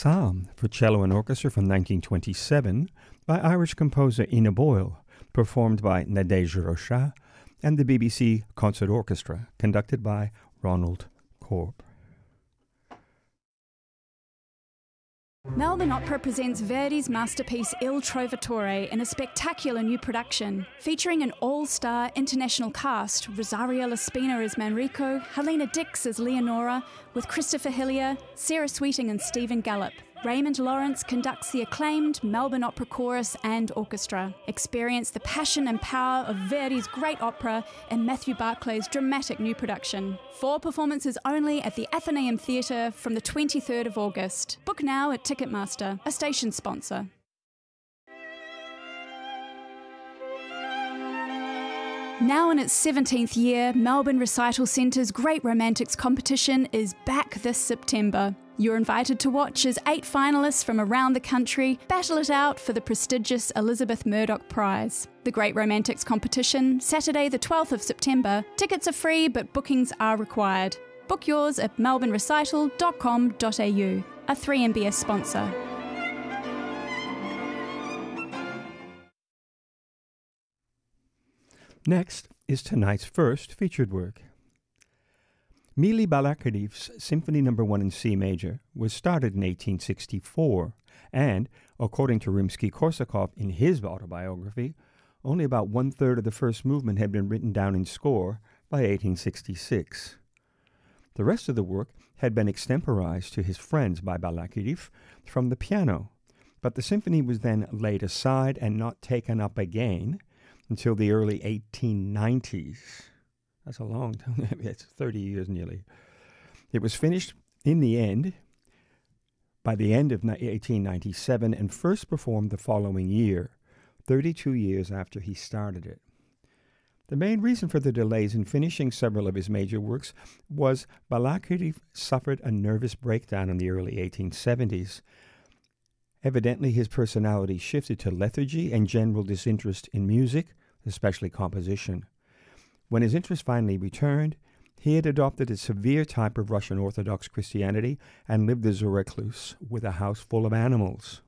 Psalm for cello and orchestra from 1927 by Irish composer Ina Boyle, performed by Nadège Rochat and the BBC Concert Orchestra, conducted by Ronald Korb. Melbourne Opera presents Verdi's masterpiece Il Trovatore in a spectacular new production, featuring an all-star international cast: Rosario Laspina as Manrico, Helena Dix as Leonora, with Christopher Hillier, Sarah Sweeting and Stephen Gallup. Raymond Lawrence conducts the acclaimed Melbourne Opera Chorus and Orchestra. Experience the passion and power of Verdi's great opera in Matthew Barclay's dramatic new production. 4 performances only at the Athenaeum Theatre from the 23rd of August. Book now at Ticketmaster, a station sponsor. Now in its 17th year, Melbourne Recital Centre's Great Romantics competition is back this September. You're invited to watch as 8 finalists from around the country battle it out for the prestigious Elizabeth Murdoch Prize. The Great Romantics competition, Saturday the 12th of September. Tickets are free, but bookings are required. Book yours at melbournerecital.com.au, a 3MBS sponsor. Next is tonight's first featured work. Mili Balakiev's Symphony No. 1 in C major was started in 1864, and, according to Rimsky-Korsakov in his autobiography, only about 1/3 of the first movement had been written down in score by 1866. The rest of the work had been extemporized to his friends by Balakiriev from the piano, but the symphony was then laid aside and not taken up again until the early 1890s. That's a long time. It's 30 years nearly. It was finished in the end, by the end of 1897, and first performed the following year, 32 years after he started it. The main reason for the delays in finishing several of his major works was Balakiriev suffered a nervous breakdown in the early 1870s. Evidently, his personality shifted to lethargy and general disinterest in music, especially composition. When his interest finally returned, he had adopted a severe type of Russian Orthodox Christianity and lived as a recluse with a house full of animals.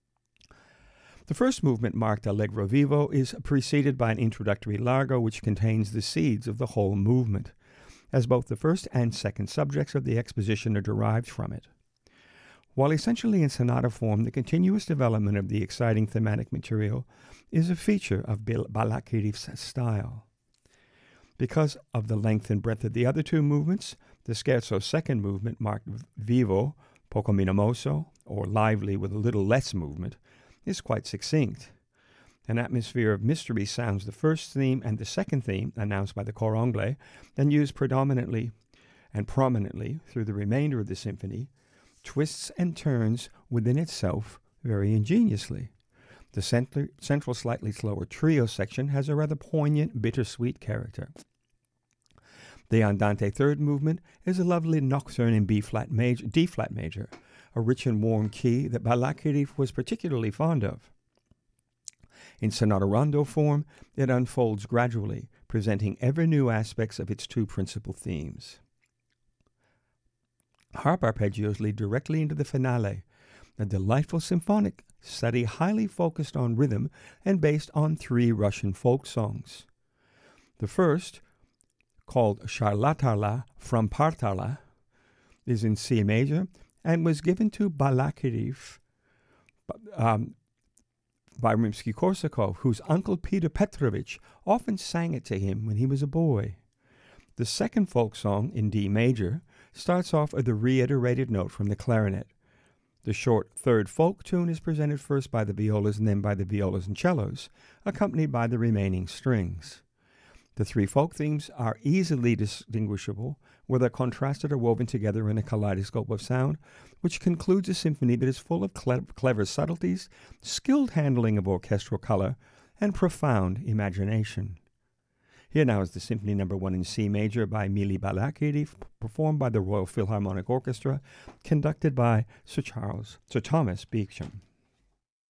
The first movement, marked Allegro Vivo, is preceded by an introductory largo which contains the seeds of the whole movement, as both the first and second subjects of the exposition are derived from it. While essentially in sonata form, the continuous development of the exciting thematic material is a feature of Balakiriev's style. Because of the length and breadth of the other 2 movements, the scherzo's second movement, marked Vivo, poco minimoso, or lively with a little less movement, is quite succinct. An atmosphere of mystery sounds the first theme, and the second theme, announced by the Cor Anglais, and used predominantly and prominently through the remainder of the symphony, twists and turns within itself very ingeniously. The central slightly slower trio section has a rather poignant, bittersweet character. The Andante third movement is a lovely nocturne in D-flat major, a rich and warm key that Balakiriev was particularly fond of. In sonata rondo form, it unfolds gradually, presenting ever new aspects of its 2 principal themes. Harp arpeggios lead directly into the finale, a delightful symphonic study highly focused on rhythm and based on 3 Russian folk songs. The first, called Sharlatarla from Partarla, is in C major and was given to Balakiriev by Rimsky-Korsakov, whose uncle Peter Petrovich often sang it to him when he was a boy. The second folk song, in D major, starts off with a reiterated note from the clarinet. The short third folk tune is presented first by the violas and then by the violas and cellos, accompanied by the remaining strings. The 3 folk themes are easily distinguishable, whether contrasted or woven together in a kaleidoscope of sound, which concludes a symphony that is full of clever subtleties, skilled handling of orchestral color, and profound imagination. Here now is the Symphony No. 1 in C major by Mili Balakiriev, performed by the Royal Philharmonic Orchestra, conducted by Sir Thomas Beecham.